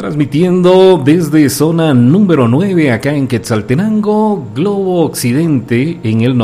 Transmitiendo desde zona número 9 acá en Quetzaltenango, Globo Occidente en el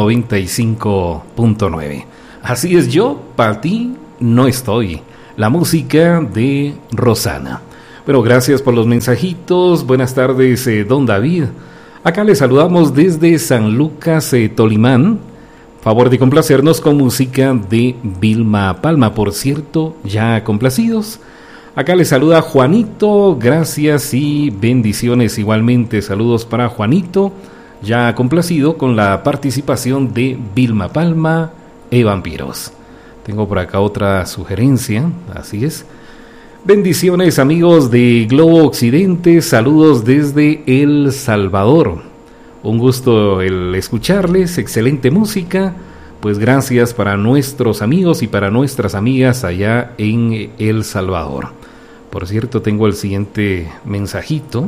95.9. Así es, yo para ti no estoy. La música de Rosana. Bueno, gracias por los mensajitos. Buenas tardes, don David. Acá le saludamos desde San Lucas, Tolimán. Favor de complacernos con música de Vilma Palma. Por cierto, ya complacidos. Acá le saluda Juanito, gracias y bendiciones igualmente. Saludos para Juanito, ya complacido con la participación de Vilma Palma e Vampiros. Tengo por acá otra sugerencia, así es. Bendiciones amigos de Globo Occidente, saludos desde El Salvador. Un gusto el escucharles, excelente música. Pues gracias para nuestros amigos y para nuestras amigas allá en El Salvador. Por cierto, tengo el siguiente mensajito.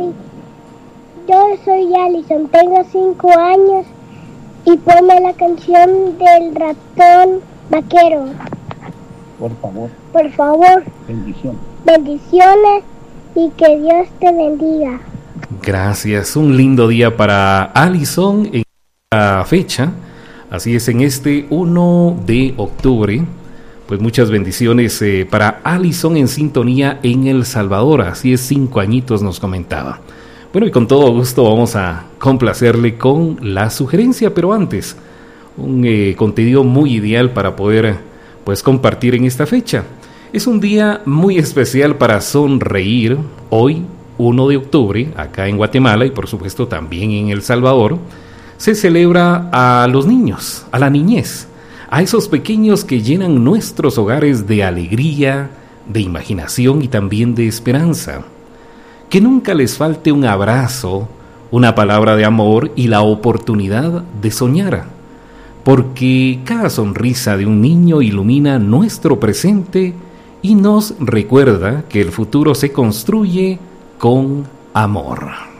Yo soy Alison, tengo 5 años y ponme la canción del ratón vaquero. Por favor. Por favor. Bendiciones. Bendiciones y que Dios te bendiga. Gracias, un lindo día para Alison en esta fecha. Así es, en este 1 de octubre, pues muchas bendiciones para Alison en sintonía en El Salvador. Así es, 5 añitos nos comentaba. Bueno, y con todo gusto vamos a complacerle con la sugerencia, pero antes, un contenido muy ideal para poder pues compartir en esta fecha. Es un día muy especial para sonreír. Hoy, 1 de octubre, acá en Guatemala y por supuesto también en El Salvador, se celebra a los niños, a la niñez, a esos pequeños que llenan nuestros hogares de alegría, de imaginación y también de esperanza. Que nunca les falte un abrazo, una palabra de amor y la oportunidad de soñar, porque cada sonrisa de un niño ilumina nuestro presente y nos recuerda que el futuro se construye con amor.